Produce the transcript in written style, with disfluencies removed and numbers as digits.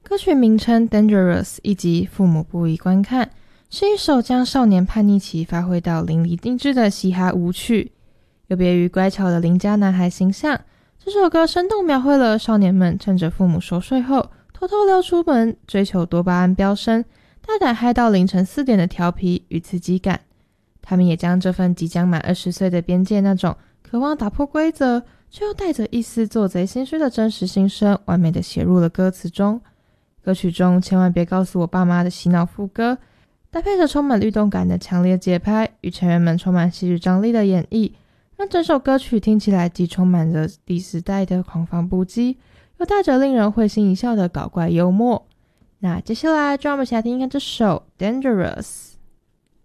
歌曲名称 Dangerous 以及父母不宜观看，是一首将少年叛逆期发挥到淋漓尽致的嘻哈舞曲。有别于乖巧的邻家男孩形象，这首歌生动描绘了少年们趁着父母熟睡后偷偷溜出门，追求多巴胺飙升，大胆嗨到凌晨4点的调皮与刺激感。他们也将这份即将满20岁的边界那种渴望打破规则却又带着一丝做贼心虚的真实心声完美的写入了歌词中。歌曲中千万别告诉我爸妈的洗脑副歌，搭配着充满律动感的强烈节拍与成员们充满戏剧张力的演绎，让整首歌曲听起来既充满着第时代的狂放不羁，又带着令人会心一笑的搞怪幽默。那接下来就让我们一起来听听看这首 Dangerous。